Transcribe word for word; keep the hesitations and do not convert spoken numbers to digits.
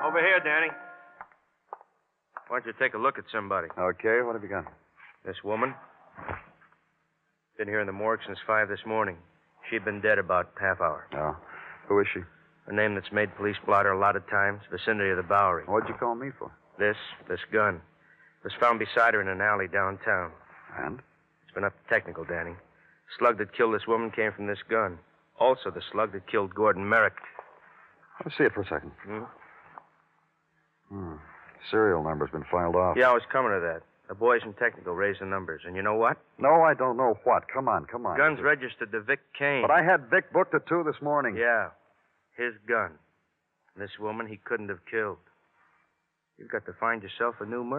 Over here, Danny. Why don't you take a look at somebody? Okay, what have you got? This woman. Been here in the morgue since five this morning. She'd been dead about half hour. Oh. Who is she? A name that's made police blotter a lot of times. Vicinity of the Bowery. What'd you call me for? This, this gun. Was found beside her in an alley downtown. And? It's been up to technical, Danny. The slug that killed this woman came from this gun. Also the slug that killed Gordon Merrick. Let's see it for a second. Hmm? Hmm. Serial number's been filed off. Yeah, I was coming to that. The boys from technical raised the numbers. And you know what? No, I don't know what. Come on, come on. Gun's registered to Vic Kane. But I had Vic booked at two this morning. Yeah. His gun. And this woman he couldn't have killed. You've got to find yourself a new murderer.